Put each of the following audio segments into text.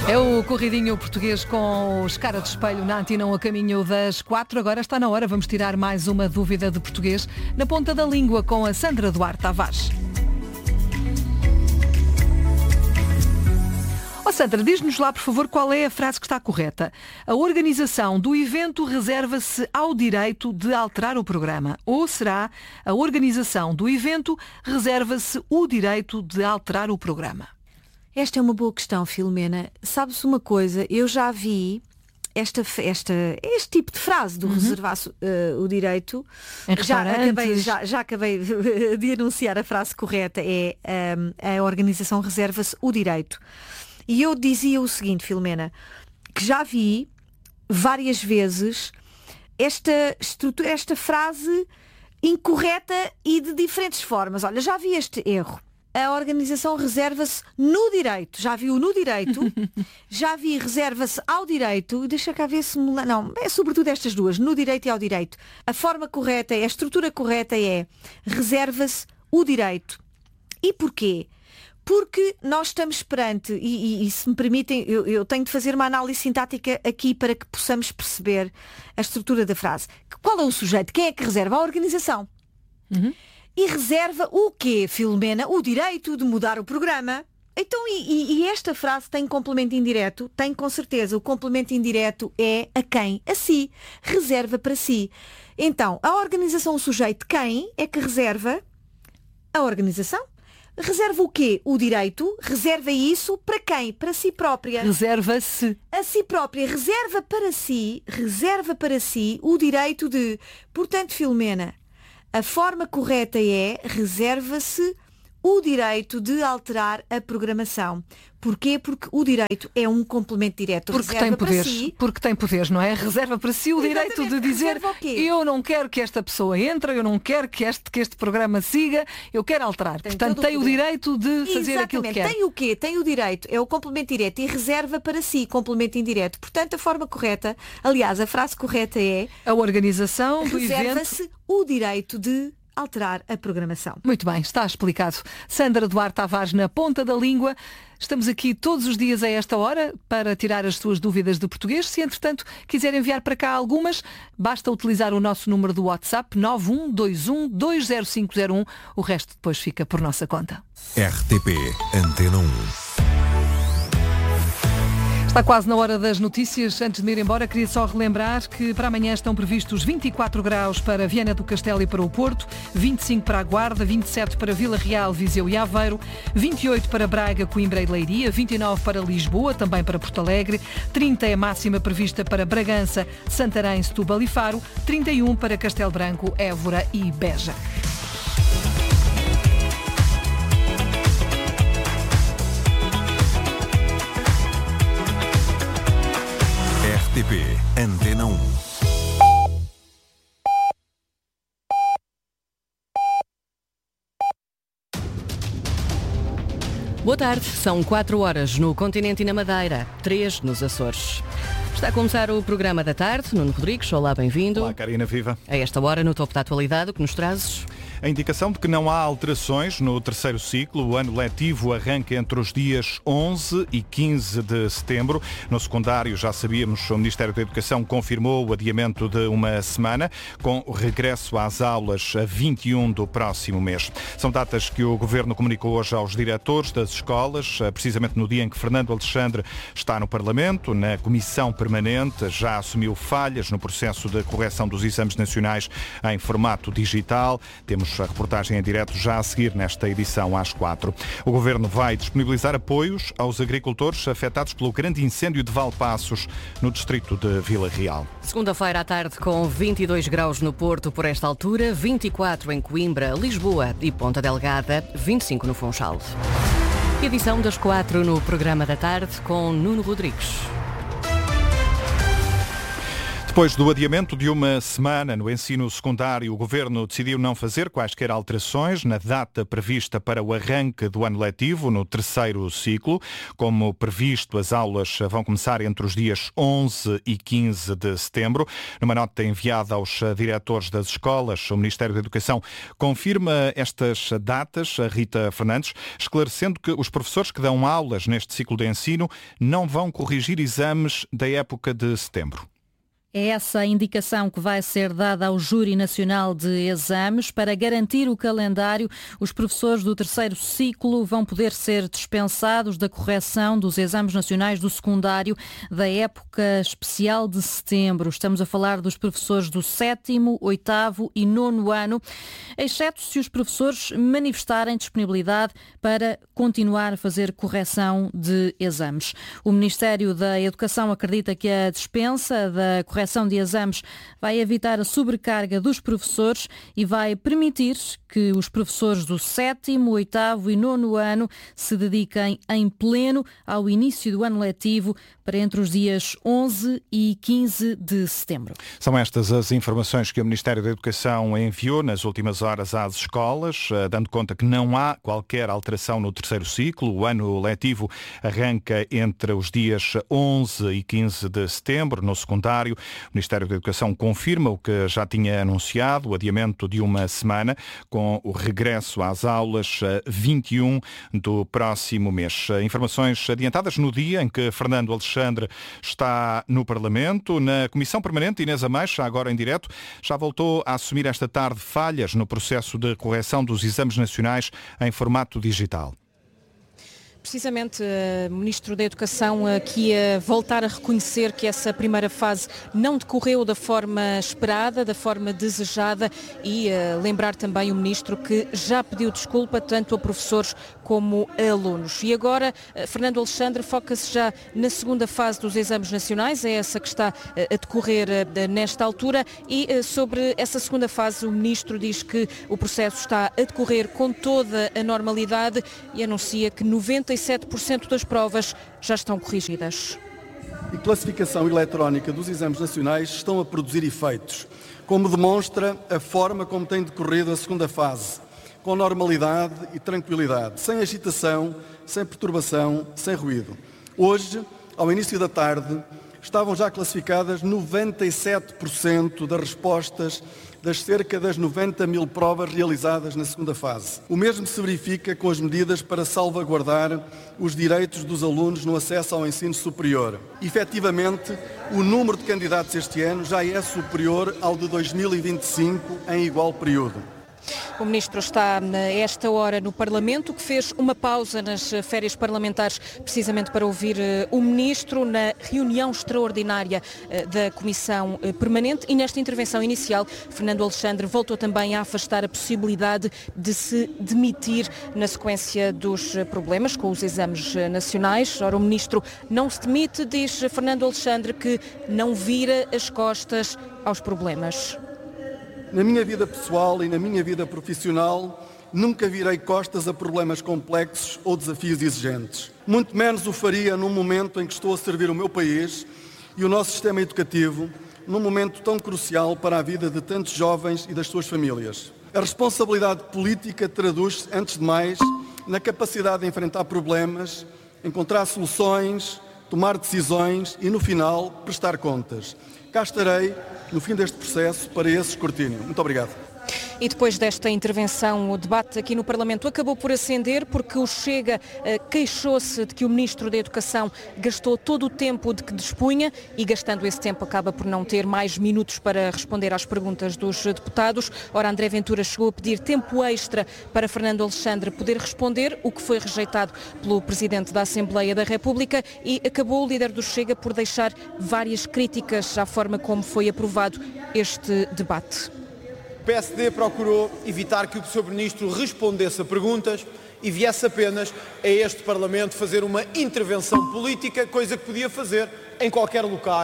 É o Corridinho Português com os Cara de Espelho na Antena a caminho das 4. Agora está na hora, vamos tirar mais uma dúvida de português na ponta da língua com a Sandra Duarte Tavares. Sandra, diz-nos lá, por favor, qual é a frase que está correta. A organização do evento reserva-se ao direito de alterar o programa. Ou será a organização do evento reserva-se o direito de alterar o programa? Esta é uma boa questão, Filomena. Sabes uma coisa? Eu já vi este tipo de frase do reservar-se o direito. Em Já acabei de anunciar a frase correta. É a organização reserva-se o direito. E eu dizia o seguinte, Filomena, que já vi várias vezes esta frase incorreta e de diferentes formas. Olha, já vi este erro. A organização reserva-se no direito. Já vi o no direito, já vi reserva-se ao direito. Deixa cá ver se... Não, é sobretudo estas duas, no direito e ao direito. A forma correta, a estrutura correta é reserva-se o direito. E porquê? Porque nós estamos perante, e se me permitem, eu tenho de fazer uma análise sintática aqui para que possamos perceber a estrutura da frase. Qual é o sujeito? Quem é que reserva? A organização. E reserva o quê, Filomena? O direito de mudar o programa. Então, e esta frase tem complemento indireto? Tem, com certeza. O complemento indireto é a quem? A si. Reserva para si. Então, a organização, o sujeito, quem é que reserva? A organização. Reserva o quê? O direito. Reserva isso para quem? Para si própria. Reserva-se. A si própria. Reserva para si o direito de... Portanto, Filomena, a forma correta é reserva-se o direito de alterar a programação. Porquê? Porque o direito é um complemento direto. Porque reserva tem poderes, para si. porque tem poderes, não é? Reserva para si o direito de dizer eu não quero que esta pessoa entre, eu não quero que este programa siga, eu quero alterar. Portanto, tem o direito de fazer aquilo que quer. Tem o quê? Tem o direito. É o complemento direto e reserva para si complemento indireto. Portanto, a forma correta, aliás, a frase correta é a organização do evento. Reserva-se o direito de alterar a programação. Muito bem, está explicado. Sandra Duarte Tavares na ponta da língua. Estamos aqui todos os dias a esta hora para tirar as suas dúvidas de português. Se, entretanto, quiser enviar para cá algumas, basta utilizar o nosso número do WhatsApp 912120501. O resto depois fica por nossa conta. RTP Antena 1. Está quase na hora das notícias. Antes de me ir embora, queria só relembrar que para amanhã estão previstos 24 graus para Viana do Castelo e para o Porto, 25 para a Guarda, 27 para Vila Real, Viseu e Aveiro, 28 para Braga, Coimbra e Leiria, 29 para Lisboa, também para Porto Alegre, 30 é a máxima prevista para Bragança, Santarém, Setúbal e Faro, 31 para Castelo Branco, Évora e Beja. RTP Antena 1. Boa tarde, são 4 horas no continente e na Madeira, 3 nos Açores. Está a começar o programa da tarde. Nuno Rodrigues, olá, bem-vindo. Olá, Karina, viva. A esta hora, no topo da atualidade, o que nos trazes? A indicação de que não há alterações no terceiro ciclo. O ano letivo arranca entre os dias 11 e 15 de setembro. No secundário, já sabíamos, o Ministério da Educação confirmou o adiamento de uma semana, com o regresso às aulas a 21 do próximo mês. São datas que o Governo comunicou hoje aos diretores das escolas, precisamente no dia em que Fernando Alexandre está no Parlamento, na Comissão Permanente, já assumiu falhas no processo de correção dos exames nacionais em formato digital. Temos a reportagem em direto já a seguir nesta edição às 4. O Governo vai disponibilizar apoios aos agricultores afetados pelo grande incêndio de Valpaços, no distrito de Vila Real. Segunda-feira à tarde com 22 graus no Porto por esta altura, 24 em Coimbra, Lisboa e Ponta Delgada, 25 no Funchal. Edição das 4 no programa da tarde com Nuno Rodrigues. Depois do adiamento de uma semana no ensino secundário, o Governo decidiu não fazer quaisquer alterações na data prevista para o arranque do ano letivo no terceiro ciclo. Como previsto, as aulas vão começar entre os dias 11 e 15 de setembro. Numa nota enviada aos diretores das escolas, o Ministério da Educação confirma estas datas, a Rita Fernandes, esclarecendo que os professores que dão aulas neste ciclo de ensino não vão corrigir exames da época de setembro. É essa a indicação que vai ser dada ao Júri Nacional de Exames. Para garantir o calendário, os professores do terceiro ciclo vão poder ser dispensados da correção dos exames nacionais do secundário da época especial de setembro. Estamos a falar dos professores do 7º, 8º e 9º ano, exceto se os professores manifestarem disponibilidade para continuar a fazer correção de exames. O Ministério da Educação acredita que a dispensa da correção de exames vai evitar a sobrecarga dos professores e vai permitir que os professores do 7º, 8º e 9º ano se dediquem em pleno ao início do ano letivo para entre os dias 11 e 15 de setembro. São estas as informações que o Ministério da Educação enviou nas últimas horas às escolas, dando conta que não há qualquer alteração no terceiro ciclo. O ano letivo arranca entre os dias 11 e 15 de setembro no secundário. O Ministério da Educação confirma o que já tinha anunciado, o adiamento de uma semana, com o regresso às aulas 21 do próximo mês. Informações adiantadas no dia em que Fernando Alexandre está no Parlamento. Na Comissão Permanente, Inês Ameixa, agora em direto, já voltou a assumir esta tarde falhas no processo de correção dos exames nacionais em formato digital. Precisamente, o Ministro da Educação aqui a voltar a reconhecer que essa primeira fase não decorreu da forma esperada, da forma desejada e lembrar também o Ministro que já pediu desculpa tanto a professores como a alunos. E agora, Fernando Alexandre foca-se já na segunda fase dos exames nacionais, é essa que está a decorrer nesta altura e sobre essa segunda fase o Ministro diz que o processo está a decorrer com toda a normalidade e anuncia que 97% das provas já estão corrigidas. E classificação eletrónica dos exames nacionais estão a produzir efeitos, como demonstra a forma como tem decorrido a segunda fase, com normalidade e tranquilidade, sem agitação, sem perturbação, sem ruído. Hoje, ao início da tarde, estavam já classificadas 97% das respostas das cerca das 90 mil provas realizadas na segunda fase. O mesmo se verifica com as medidas para salvaguardar os direitos dos alunos no acesso ao ensino superior. Efetivamente, o número de candidatos este ano já é superior ao de 2025 em igual período. O Ministro está a esta hora no Parlamento, que fez uma pausa nas férias parlamentares precisamente para ouvir o Ministro na reunião extraordinária da Comissão Permanente e nesta intervenção inicial, Fernando Alexandre voltou também a afastar a possibilidade de se demitir na sequência dos problemas com os exames nacionais. Ora, o Ministro não se demite, diz Fernando Alexandre que não vira as costas aos problemas. Na minha vida pessoal e na minha vida profissional, nunca virei costas a problemas complexos ou desafios exigentes. Muito menos o faria num momento em que estou a servir o meu país e o nosso sistema educativo, num momento tão crucial para a vida de tantos jovens e das suas famílias. A responsabilidade política traduz-se, antes de mais, na capacidade de enfrentar problemas, encontrar soluções, tomar decisões e, no final, prestar contas. Cá estarei, no fim deste processo, para esse escrutínio. Muito obrigado. E depois desta intervenção, o debate aqui no Parlamento acabou por acender porque o Chega queixou-se de que o Ministro da Educação gastou todo o tempo de que dispunha e gastando esse tempo acaba por não ter mais minutos para responder às perguntas dos deputados. Ora, André Ventura chegou a pedir tempo extra para Fernando Alexandre poder responder, o que foi rejeitado pelo Presidente da Assembleia da República e acabou o líder do Chega por deixar várias críticas à forma como foi aprovado este debate. O PSD procurou evitar que o Sr. Ministro respondesse a perguntas e viesse apenas a este Parlamento fazer uma intervenção política, coisa que podia fazer em qualquer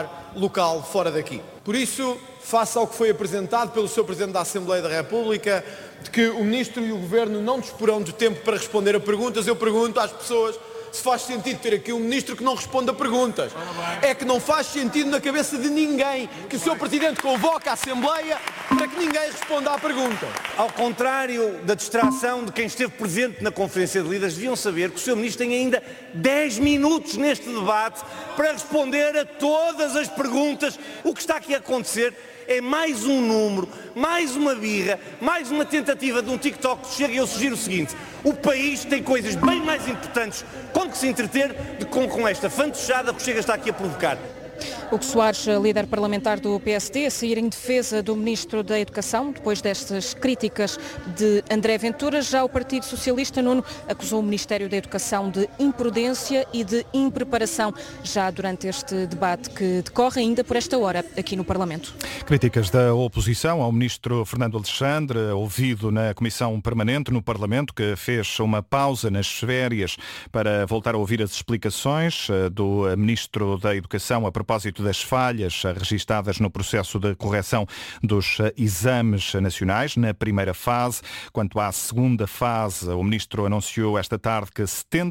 local fora daqui. Por isso, face ao que foi apresentado pelo Sr. Presidente da Assembleia da República, de que o Ministro e o Governo não disporão de tempo para responder a perguntas, eu pergunto às pessoas se faz sentido ter aqui um ministro que não responde a perguntas. É que não faz sentido na cabeça de ninguém que o Sr. Presidente convoque a Assembleia para que ninguém responda à pergunta. Ao contrário da distração de quem esteve presente na Conferência de Líderes, deviam saber que o Sr. Ministro tem ainda 10 minutos neste debate para responder a todas as perguntas. O que está aqui a acontecer é mais um número, mais uma birra, mais uma tentativa de um TikTok que chega. E eu sugiro o seguinte: o país tem coisas bem mais importantes com que se entreter do que com esta fantochada que o Chega está aqui a provocar. Hugo Soares, líder parlamentar do PSD, a sair em defesa do Ministro da Educação, depois destas críticas de André Ventura. Já o Partido Socialista, Nuno, acusou o Ministério da Educação de imprudência e de impreparação, já durante este debate que decorre ainda por esta hora aqui no Parlamento. Críticas da oposição ao Ministro Fernando Alexandre, ouvido na Comissão Permanente no Parlamento, que fez uma pausa nas férias para voltar a ouvir as explicações do Ministro da Educação a propósito das falhas registadas no processo de correção dos exames nacionais na primeira fase. Quanto à segunda fase, o Ministro anunciou esta tarde que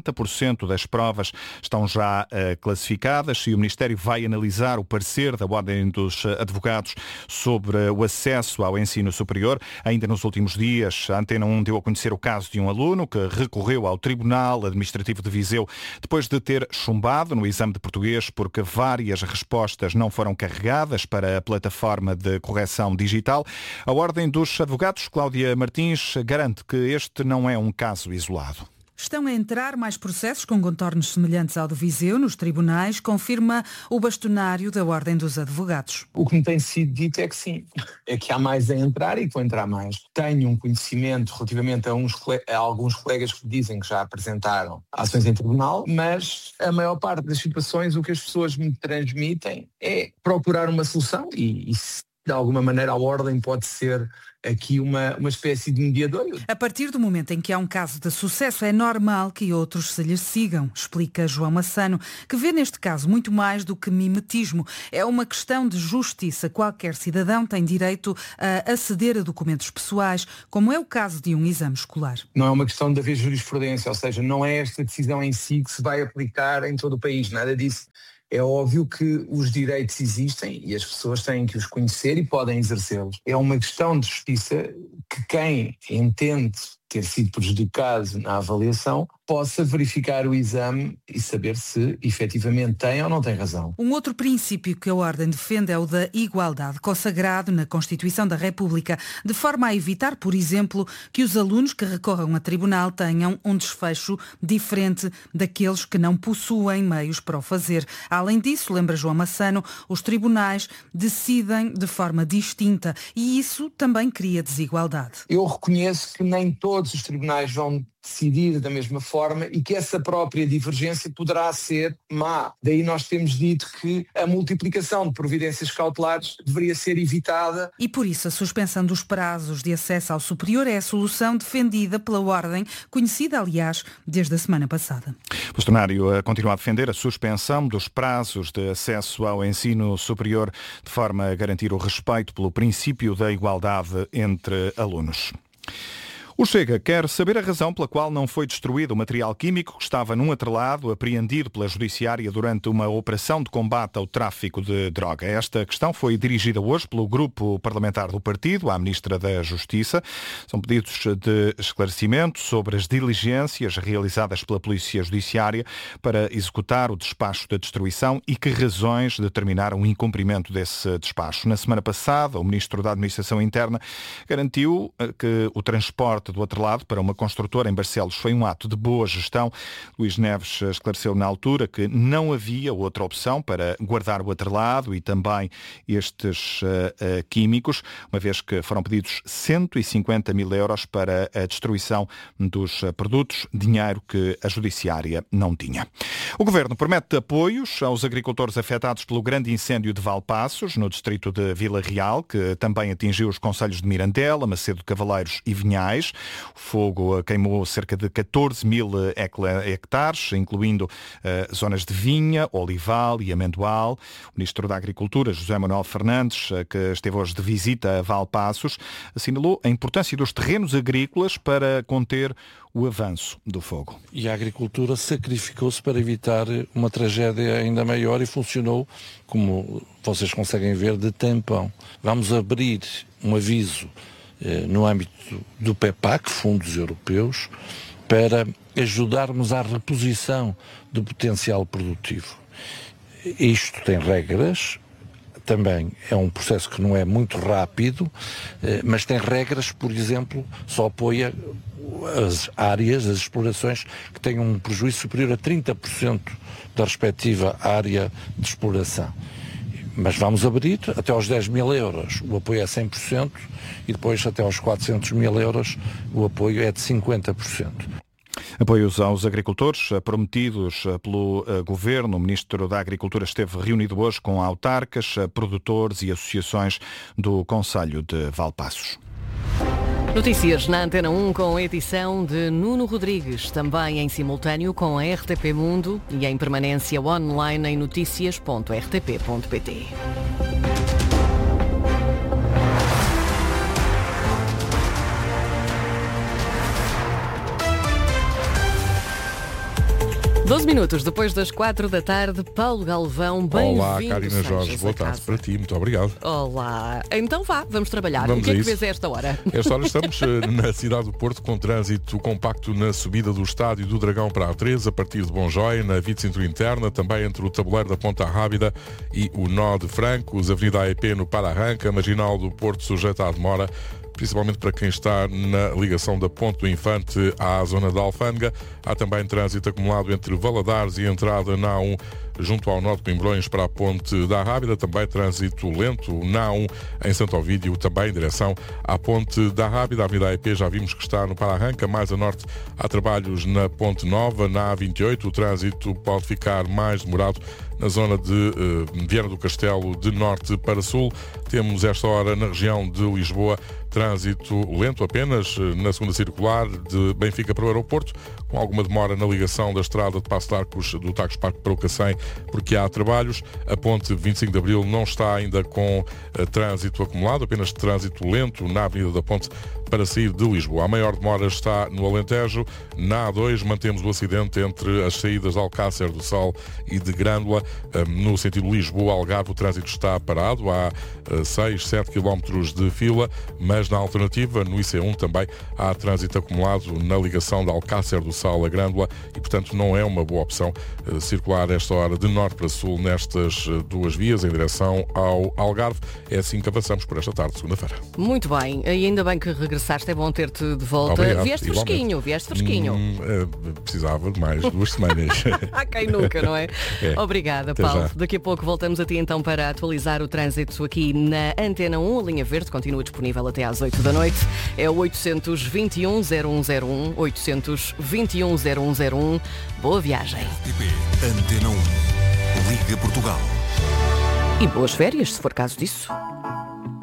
70% das provas estão já classificadas e o Ministério vai analisar o parecer da Ordem dos Advogados sobre o acesso ao ensino superior. Ainda nos últimos dias, a Antena 1 deu a conhecer o caso de um aluno que recorreu ao Tribunal Administrativo de Viseu depois de ter chumbado no exame de português porque várias respostas não foram carregadas para a plataforma de correção digital. A Ordem dos Advogados, Cláudia Martins, garante que este não é um caso isolado. Estão a entrar mais processos com contornos semelhantes ao de Viseu nos tribunais, confirma o bastonário da Ordem dos Advogados. O que me tem sido dito é que sim, é que há mais a entrar e que vão entrar mais. Tenho um conhecimento relativamente a alguns colegas que dizem que já apresentaram ações em tribunal, mas a maior parte das situações o que as pessoas me transmitem é procurar uma solução e de alguma maneira a Ordem pode ser aqui uma espécie de mediador. A partir do momento em que há um caso de sucesso, é normal que outros se lhes sigam, explica João Massano, que vê neste caso muito mais do que mimetismo. É uma questão de justiça. Qualquer cidadão tem direito a aceder a documentos pessoais, como é o caso de um exame escolar. Não é uma questão de haver jurisprudência, ou seja, não é esta decisão em si que se vai aplicar em todo o país, nada disso. É óbvio que os direitos existem e as pessoas têm que os conhecer e podem exercê-los. É uma questão de justiça que quem entende ter sido prejudicado na avaliação possa verificar o exame e saber se efetivamente tem ou não tem razão. Um outro princípio que a Ordem defende é o da igualdade, consagrado na Constituição da República, de forma a evitar, por exemplo, que os alunos que recorram a tribunal tenham um desfecho diferente daqueles que não possuem meios para o fazer. Além disso, lembra João Massano, os tribunais decidem de forma distinta e isso também cria desigualdade. Eu reconheço que nem todos os tribunais vão decidir da mesma forma e que essa própria divergência poderá ser má. Daí nós temos dito que a multiplicação de providências cautelares deveria ser evitada. E por isso a suspensão dos prazos de acesso ao superior é a solução defendida pela Ordem, conhecida, aliás, desde a semana passada. O bastonário continua a defender a suspensão dos prazos de acesso ao ensino superior de forma a garantir o respeito pelo princípio da igualdade entre alunos. O Chega quer saber a razão pela qual não foi destruído o material químico que estava num atrelado apreendido pela Judiciária durante uma operação de combate ao tráfico de droga. Esta questão foi dirigida hoje pelo grupo parlamentar do partido, à Ministra da Justiça. São pedidos de esclarecimento sobre as diligências realizadas pela Polícia Judiciária para executar o despacho da destruição e que razões determinaram o incumprimento desse despacho. Na semana passada, o Ministro da Administração Interna garantiu que o transporte do atrelado para uma construtora em Barcelos foi um ato de boa gestão. Luís Neves esclareceu na altura que não havia outra opção para guardar o atrelado e também estes químicos, uma vez que foram pedidos 150 mil euros para a destruição dos produtos, dinheiro que a Judiciária não tinha. O Governo promete apoios aos agricultores afetados pelo grande incêndio de Valpaços, no distrito de Vila Real, que também atingiu os concelhos de Mirandela, Macedo de Cavaleiros e Vinhais. O fogo queimou cerca de 14 mil hectares, incluindo zonas de vinha, olival e amendoal. O Ministro da Agricultura, José Manuel Fernandes, que esteve hoje de visita a Valpaços, assinalou a importância dos terrenos agrícolas para conter o avanço do fogo. E a agricultura sacrificou-se para evitar uma tragédia ainda maior e funcionou, como vocês conseguem ver, de tampão. Vamos abrir um aviso no âmbito do PEPAC, fundos europeus, para ajudarmos à reposição do potencial produtivo. Isto tem regras. Também é um processo que não é muito rápido, mas tem regras, por exemplo, só apoia as áreas, as explorações que tenham um prejuízo superior a 30% da respectiva área de exploração. Mas vamos abrir até aos 10 mil euros, o apoio é 100%, e depois até aos 400 mil euros o apoio é de 50%. Apoios aos agricultores prometidos pelo Governo. O Ministro da Agricultura esteve reunido hoje com autarcas, produtores e associações do Concelho de Valpaços. Notícias na Antena 1 com a edição de Nuno Rodrigues, também em simultâneo com a RTP Mundo e em permanência online em noticias.rtp.pt. Doze minutos depois das 4 da tarde, Paulo Galvão, bem-vindo. Olá, Karina Jorge, boa tarde para ti, muito obrigado. Olá, então vamos trabalhar. O que é que vês a esta hora? Esta hora estamos na cidade do Porto com trânsito compacto na subida do Estádio do Dragão para a A3, a partir de Bonjói, na via de cintura interna, também entre o tabuleiro da Ponta Rábida e o nó de Francos, Avenida AEP no Para-Arranca, Marginal do Porto sujeita à demora, principalmente para quem está na ligação da Ponte do Infante à zona da Alfândega. Há também trânsito acumulado entre Valadares e a entrada na A1 junto ao nó de Coimbrões para a Ponte da Rábida. Também trânsito lento na A1 em Santo Ovídio, também em direção à Ponte da Rábida. A Avenida AEP já vimos que está no Para-Arranca. Mais a norte há trabalhos na Ponte Nova, na A28. O trânsito pode ficar mais demorado na zona de Viana do Castelo, de norte para sul. Temos esta hora na região de Lisboa trânsito lento apenas na segunda circular de Benfica para o aeroporto, com alguma demora na ligação da estrada de Passo de Arcos do Tagus Parque para o Cacém, porque há trabalhos. A ponte 25 de Abril não está ainda com trânsito acumulado, apenas trânsito lento na Avenida da Ponte para sair de Lisboa. A maior demora está no Alentejo. Na A2 mantemos o acidente entre as saídas de Alcácer do Sal e de Grândola. No sentido Lisboa-Algarve o trânsito está parado. Há 6-7 km de fila, mas na alternativa, no IC1 também há trânsito acumulado na ligação de Alcácer do Sal a Grândola e, portanto, não é uma boa opção circular esta hora de norte para sul nestas duas vias em direção ao Algarve. É assim que avançamos por esta tarde, segunda-feira. Muito bem, e ainda bem que regressaste, é bom ter-te de volta. Obrigado, vieste fresquinho. Precisava de mais 2 semanas. Há quem nunca, não é? Obrigada, Até Paulo. já. Daqui a pouco voltamos a ti então para atualizar o trânsito aqui na Antena 1. A linha verde continua disponível até às 8 da noite. É o 821-0101, 821-0101. Boa viagem. RTP Antena 1. Liga Portugal. E boas férias, se for caso disso.